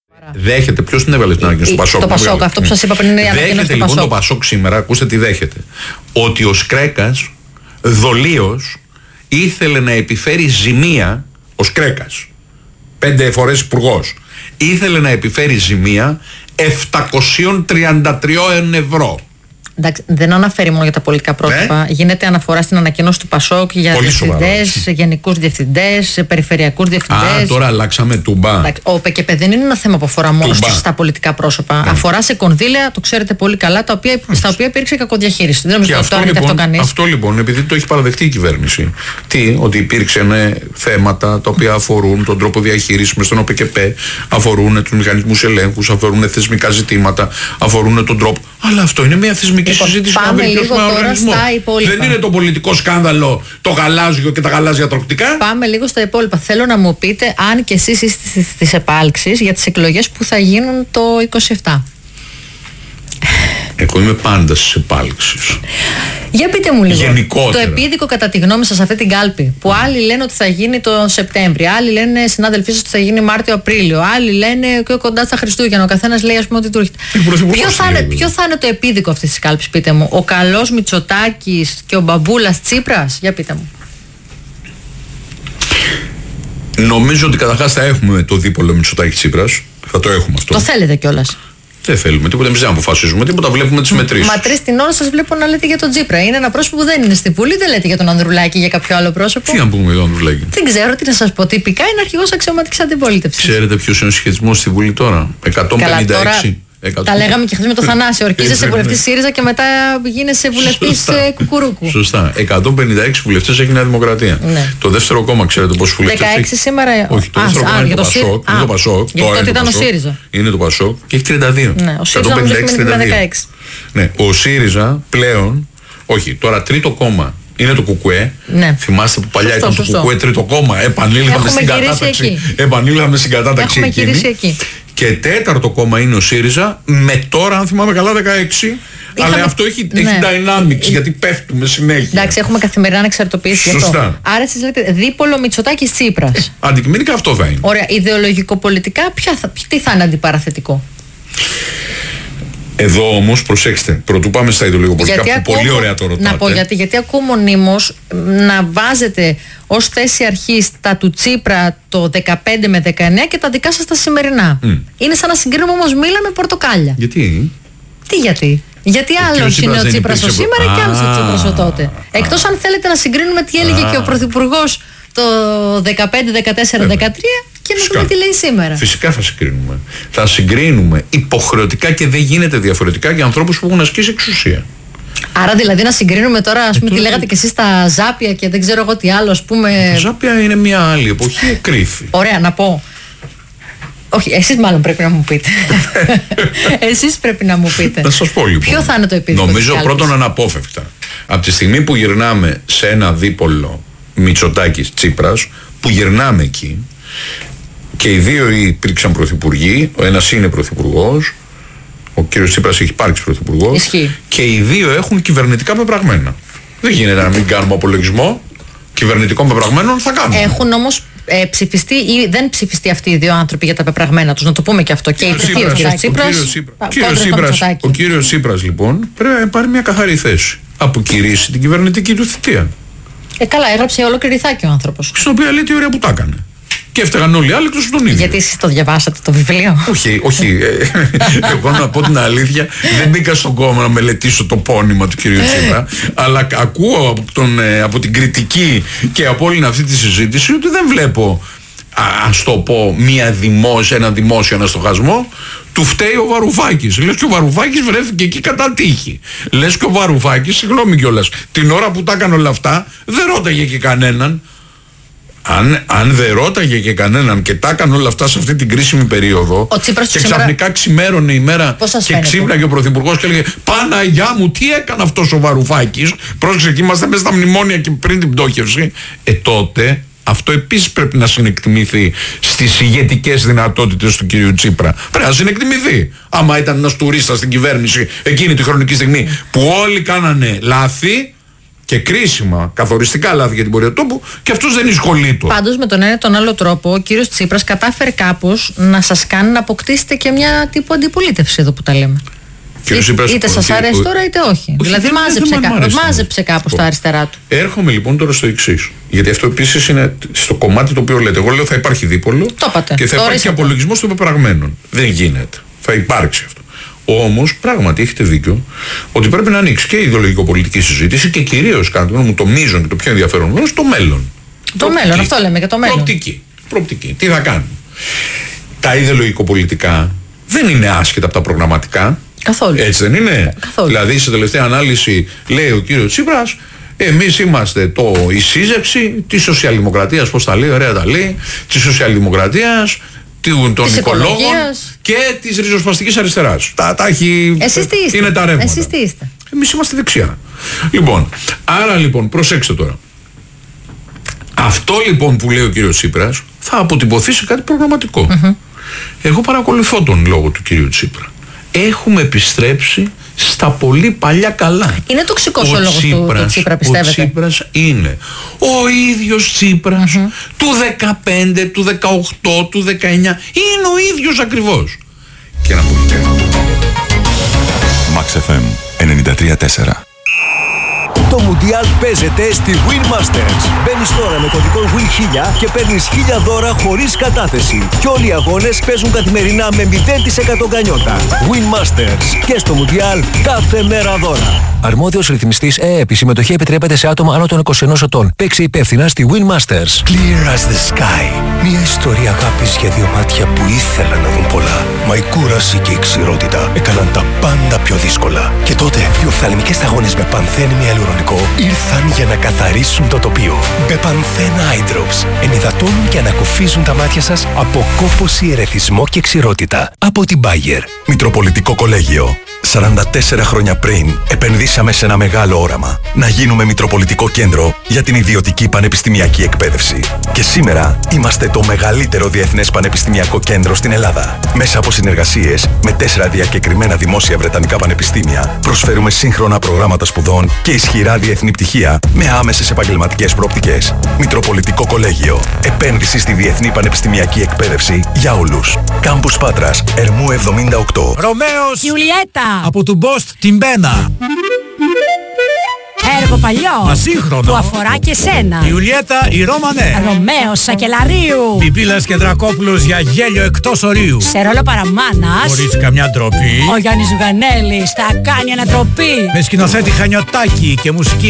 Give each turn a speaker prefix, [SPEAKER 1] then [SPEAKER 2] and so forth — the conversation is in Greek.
[SPEAKER 1] Δέχεται, ποιος την έβαλε στην ανακοίνωση του Πασόκ?
[SPEAKER 2] Το Πασόκ, αυτό που σας είπα πριν είναι η ανακοίνωση του Πασόκ.
[SPEAKER 1] Δέχεται λοιπόν το Πασόκ σήμερα, ακούστε τι δέχεται. Ότι ο Σκρέκας δολίως ήθελε να επιφέρει ζημία, ο Σκρέκας, 5 φορές υπουργός, ήθελε να επιφέρει ζημία 733 ευρώ.
[SPEAKER 2] Εντάξει, δεν αναφέρει μόνο για τα πολιτικά πρόσωπα. Γίνεται αναφορά στην ανακοίνωση του Πασόκ για διευθυντές, γενικούς διευθυντές, περιφερειακούς διευθυντές.
[SPEAKER 1] Τώρα αλλάξαμε τούμπα.
[SPEAKER 2] Εντάξει, ο ΠΚΠ δεν είναι ένα θέμα που αφορά μόνο στα πολιτικά πρόσωπα. Αφορά σε κονδύλια, το ξέρετε πολύ καλά, στα οποία υπήρξε κακοδιαχείριση. Δεν νομίζω ότι το άρνεται αυτό κανείς.
[SPEAKER 1] Αυτό λοιπόν, επειδή το έχει παραδεχτεί η κυβέρνηση. Ότι υπήρξαν θέματα τα οποία αφορούν τον τρόπο διαχείρισης μες στον ΟΠΚΠ, αφορούν τους μηχανισμούς ελέγχους, αφορούν θεσμικά ζητήματα, αφορούν τον τρόπο. Αλλά αυτό είναι μια θεσμική συζήτηση.
[SPEAKER 2] Πάμε λίγο τώρα στα υπόλοιπα.
[SPEAKER 1] Δεν είναι το πολιτικό σκάνδαλο, το γαλάζιο και τα γαλάζια τροκτικά.
[SPEAKER 2] Πάμε λίγο στα υπόλοιπα. Θέλω να μου πείτε αν και εσείς είστε στις επάλξεις για τις εκλογές που θα γίνουν το 27.
[SPEAKER 1] Εγώ είμαι πάντα στις επάλξεις.
[SPEAKER 2] Για πείτε μου λίγο.
[SPEAKER 1] Γενικότερα.
[SPEAKER 2] Το επίδικο κατά τη γνώμη σας αυτή την κάλπη, που άλλοι λένε ότι θα γίνει το Σεπτέμβριο, άλλοι λένε συνάδελφοί σας ότι θα γίνει Μάρτιο-Απρίλιο, άλλοι λένε και κοντά στα Χριστούγεννα. Ο καθένας λέει, ας πούμε, ότι του έρχεται. Ποιο θα είναι το επίδικο αυτής της κάλπης, πείτε μου? Ο καλός Μητσοτάκης και ο μπαμπούλας Τσίπρας? Για πείτε μου.
[SPEAKER 1] Νομίζω ότι καταρχάς θα έχουμε το δίπολο Μητσοτάκη Τσίπρας. Θα το έχουμε αυτό.
[SPEAKER 2] Το θέλετε κιόλας?
[SPEAKER 1] Δεν θέλουμε τίποτα, εμείς δεν αποφασίζουμε τίποτα, βλέπουμε τις μετρήσεις.
[SPEAKER 2] Μα 3 την ώρα σας βλέπω να λέτε για τον Τσίπρα. Είναι ένα πρόσωπο που δεν είναι στη Βουλή, δεν λέτε για τον Ανδρουλάκη ή για κάποιο άλλο πρόσωπο.
[SPEAKER 1] Τι να πούμε για τον Ανδρουλάκη?
[SPEAKER 2] Δεν ξέρω τι να σας πω. Τυπικά είναι αρχηγός αξιωματικής αντιπολίτευσης.
[SPEAKER 1] Ξέρετε ποιος είναι ο συσχετισμός στη Βουλή τώρα? 156.
[SPEAKER 2] Τα λέγαμε και χθες με το Θανάση. Ορκίζεσαι βουλευτής ΣΥΡΙΖΑ και μετά γίνεσαι βουλευτής Κουκουρούκου.
[SPEAKER 1] Σωστά. 156 βουλευτές έχει η Νέα Δημοκρατία.
[SPEAKER 2] Ναι.
[SPEAKER 1] Το δεύτερο κόμμα, ξέρετε πόσους βουλευτές έχει?
[SPEAKER 2] 16 σήμερα.
[SPEAKER 1] Όχι, το δεύτερο κόμμα είναι το Πασόκ. Είναι το Πασόκ.
[SPEAKER 2] Γιατί τότε ήταν ο ΣΥΡΙΖΑ.
[SPEAKER 1] Είναι το Πασόκ και έχει 32.
[SPEAKER 2] Ναι, ο ΣΥΡΙΖΑ νομίζω ότι είναι 16.
[SPEAKER 1] Ναι, ο ΣΥΡΙΖΑ πλέον, όχι, τώρα τρίτο κόμμα είναι το ΚΚΕ.
[SPEAKER 2] Ναι.
[SPEAKER 1] Θυμάστε που παλιά ήταν το ΚΚΕ τρίτο κόμμα. Επανήλθαμε στην κατάταξη εκείνη. Και τέταρτο κόμμα είναι ο ΣΥΡΙΖΑ με τώρα, αν θυμάμαι καλά, 16. Αλλά αυτό έχει dynamics, γιατί πέφτουμε συνέχεια.
[SPEAKER 2] Εντάξει, έχουμε καθημερινά ανεξαρτητοποίηση.
[SPEAKER 1] Σωστά.
[SPEAKER 2] Άρα εσείς λέτε δίπολο Μητσοτάκης Τσίπρας.
[SPEAKER 1] Αντικειμενικά αυτό θα είναι.
[SPEAKER 2] Ωραία. Ιδεολογικοπολιτικά, τι θα είναι αντιπαραθετικό?
[SPEAKER 1] Εδώ όμως προσέξτε, πρωτού πάμε στα ιδεολογικοπολιτικά, που πολύ ωραία το ρωτάτε.
[SPEAKER 2] Να πω γιατί ακούω μονίμως να βάζετε ως θέση αρχής τα του Τσίπρα το 15 με 19 και τα δικά σας τα σημερινά. Είναι σαν να συγκρίνουμε όμως μήλα με πορτοκάλια.
[SPEAKER 1] Γιατί?
[SPEAKER 2] Τι γιατί? Γιατί άλλος είναι ο Τσίπρας ο σήμερα και άλλος ο Τσίπρας ο τότε. Εκτός αν θέλετε να συγκρίνουμε τι έλεγε και ο Πρωθυπουργός το 15, 14, 13 και να δούμε τι λέει σήμερα.
[SPEAKER 1] Φυσικά θα συγκρίνουμε. Θα συγκρίνουμε υποχρεωτικά και δεν γίνεται διαφορετικά για ανθρώπους που έχουν ασκήσει εξουσία.
[SPEAKER 2] Άρα δηλαδή να συγκρίνουμε τώρα, ας πούμε, τι λέγατε και εσείς τα Ζάπια και δεν ξέρω εγώ τι άλλο, ας πούμε.
[SPEAKER 1] Τα Ζάπια είναι μια άλλη εποχή, κρύφη.
[SPEAKER 2] Ωραία, να πω. Όχι, εσείς μάλλον πρέπει να μου πείτε. Εσείς πρέπει να μου πείτε.
[SPEAKER 1] Να σας πω λοιπόν.
[SPEAKER 2] Ποιο θα είναι το επίδικο?
[SPEAKER 1] Νομίζω πρώτον αναπόφευκτα. Από τη στιγμή που γυρνάμε σε ένα δίπολο Μητσοτάκης Τσίπρας, που γυρνάμε εκεί, και οι δύο υπήρξαν πρωθυπουργοί, ο ένας είναι πρωθυπουργός, ο κύριος Τσίπρας έχει υπάρξει πρωθυπουργός, και οι δύο έχουν κυβερνητικά πεπραγμένα. Δεν γίνεται να μην κάνουμε απολογισμό κυβερνητικών πεπραγμένων, θα κάνουμε.
[SPEAKER 2] Έχουν όμως ψηφιστεί ή δεν ψηφιστεί αυτοί οι δύο άνθρωποι για τα πεπραγμένα τους, να το πούμε και αυτό. Και ο κύριος Τσίπρας.
[SPEAKER 1] Ο κύριος Τσίπρας λοιπόν πρέπει να πάρει μια καθαρή θέση. Αποκηρύσει την κυβερνητική του θητεία.
[SPEAKER 2] Καλά, έγραψε ολόκληρη θάκη ο άνθρωπος.
[SPEAKER 1] Στην οποία λέει τι ωραία που τα έκανε. Και έφταγαν όλοι οι άλλοι εκτός τον ίδιο.
[SPEAKER 2] Γιατί εσείς το διαβάσατε το βιβλίο?
[SPEAKER 1] Όχι. Εγώ να πω την αλήθεια, δεν μπήκα στον κόμμα να μελετήσω το πόνημα του κυρίου Τσίπρα, αλλά ακούω από την κριτική και από όλη αυτή τη συζήτηση ότι δεν βλέπω, ας το πω, ένα δημόσιο αναστοχασμό. Του φταίει ο Βαρουφάκης. Λες και ο Βαρουφάκης βρέθηκε εκεί κατά τύχη. Λες και ο Βαρουφάκης, συγγνώμη κιόλας, την ώρα που τα έκανε όλα αυτά, δεν ρώταγε και κανέναν. Αν δεν ρώταγε και κανέναν και τα έκανε όλα αυτά σε αυτή την κρίσιμη περίοδο, και ξαφνικά ξημέρωνε η μέρα και ξύπναγε ο Πρωθυπουργός και έλεγε Παναγιά μου, τι έκανε αυτός ο Βαρουφάκης, πρόσεξε, εκεί είμαστε μέσα στα μνημόνια και πριν την πτώχευση, τότε αυτό επίσης πρέπει να συνεκτιμηθεί στις ηγετικές δυνατότητες του κυρίου Τσίπρα. Πρέπει να συνεκτιμηθεί. Άμα ήταν ένας τουρίστας στην κυβέρνηση εκείνη τη χρονική στιγμή που όλοι κάνανε λάθη και κρίσιμα καθοριστικά λάθη για την πορεία του τόπου και αυτός δεν εισχολεί του.
[SPEAKER 2] Πάντως με τον ένα ή τον άλλο τρόπο ο κύριος Τσίπρας κατάφερε κάπως να σας κάνει να αποκτήσετε και μια τύπου αντιπολίτευση εδώ που τα λέμε. Είτε σας αρέσει τώρα είτε όχι. Δηλαδή μάζεψε κάπως τα αριστερά του.
[SPEAKER 1] Έρχομαι λοιπόν τώρα στο εξής. Γιατί αυτό επίσης είναι στο κομμάτι το οποίο λέτε. Εγώ λέω θα υπάρχει δίπολο και θα υπάρχει απολογισμός των πεπραγμένων. Δεν γίνεται. Θα υπάρξει αυτό. Όμως πράγματι έχετε δίκιο ότι πρέπει να ανοίξει και η ιδεολογικο-πολιτική συζήτηση και κυρίως κατά μου το μείζον και το πιο ενδιαφέρον είναι το μέλλον.
[SPEAKER 2] Το μέλλον, αυτό λέμε και το μέλλον.
[SPEAKER 1] Προοπτική. Τι θα κάνουμε. Τα ιδεολογικο-πολιτικά δεν είναι άσχετα από τα προγραμματικά.
[SPEAKER 2] Καθόλου.
[SPEAKER 1] Έτσι δεν είναι.
[SPEAKER 2] Καθόλου.
[SPEAKER 1] Δηλαδή σε τελευταία ανάλυση λέει ο κύριος Τσίπρας, εμείς είμαστε η σύζευξη της σοσιαλδημοκρατίας, πώς τα λέει, ωραία τα λέει, της σοσιαλδημοκρατίας, των οικολόγων και της ριζοσπαστικής αριστεράς. Τα έχει.
[SPEAKER 2] Εσείς τι είστε?
[SPEAKER 1] Είναι τα ρεύματα.
[SPEAKER 2] Εσείς τι είστε?
[SPEAKER 1] Εμείς είμαστε δεξιά. Λοιπόν, άρα λοιπόν προσέξτε τώρα. Αυτό λοιπόν που λέει ο κύριος Τσίπρας θα αποτυπωθεί σε κάτι προγραμματικό. Εγώ παρακολουθώ τον λόγο του κύριου Τσίπρα. Έχουμε επιστρέψει στα πολύ παλιά καλά.
[SPEAKER 2] Είναι τοξικός ο λόγος του Τσίπρα, πιστεύετε?
[SPEAKER 1] Ο Τσίπρας είναι ο ίδιος Τσίπρας του 15, του 18, του 19. Είναι ο ίδιος ακριβώς. Και να πούμε
[SPEAKER 3] Max FM 93.4.
[SPEAKER 4] Το Μουντιάλ παίζεται στη Win Masters. Μπαίνεις τώρα με κωδικό WIN1000 και παίρνεις 1000 δώρα χωρίς κατάθεση. Και όλοι οι αγώνες παίζουν καθημερινά με 0% γκανιότα. Win Masters. Και στο Μουντιάλ κάθε μέρα δώρα. Αρμόδιος ρυθμιστής ΕΕΠ. Η συμμετοχή επιτρέπεται σε άτομα άνω των 21 ετών. Παίξε υπεύθυνα στη Win Masters.
[SPEAKER 5] Clear as the sky. Μια ιστορία αγάπης για δύο μάτια που ήθελαν να δουν πολλά. Μα η κούραση και η ξηρότητα έκαναν τα πάντα πιο δύσκολα. Και τότε οι οφθαλμικές σταγόνες με πανθένιμη αλουρονικό ήρθαν για να καθαρίσουν το τοπίο. Bepanthen Eye Drops ενυδατώνουν και ανακουφίζουν τα μάτια σας από κόπωση, ερεθισμό και ξηρότητα. Από την Bayer.
[SPEAKER 3] Μητροπολιτικό Κολέγιο. 44 χρόνια πριν επενδύσαμε σε ένα μεγάλο όραμα. Να γίνουμε Μητροπολιτικό Κέντρο για την ιδιωτική πανεπιστημιακή εκπαίδευση. Και σήμερα είμαστε το μεγαλύτερο διεθνές πανεπιστημιακό κέντρο στην Ελλάδα. Μέσα από συνεργασίες με 4 διακεκριμένα δημόσια βρετανικά πανεπιστήμια, προσφέρουμε σύγχρονα προγράμματα σπουδών και ισχυρά διεθνή πτυχία με άμεσες επαγγελματικές προοπτικές. Μητροπολιτικό Κολέγιο. Επένδυση στη διεθνή πανεπιστημιακή εκπαίδευση για όλους. Κάμπους Πάτρας, Ερμού 78.
[SPEAKER 6] Ρωμαίος
[SPEAKER 7] Γιουλιέτα
[SPEAKER 6] από του Μπόστ την Μπένα.
[SPEAKER 7] Έργο παλιό
[SPEAKER 6] Ασύγχρονο
[SPEAKER 7] που αφορά και σένα.
[SPEAKER 6] Ιουλιέτα η Ρώμανε.
[SPEAKER 7] Ρωμαίος Σακελαρίου.
[SPEAKER 6] Πιπίλας και Δρακόπουλος για γέλιο εκτός ορίου.
[SPEAKER 7] Σε ρόλο παραμάνας
[SPEAKER 6] Χωρίς καμιά ντροπή.
[SPEAKER 7] ο Γιάννης Ζουγανέλης θα κάνει ανατροπή.
[SPEAKER 6] Με σκηνοθέτη Χανιωτάκη και μουσική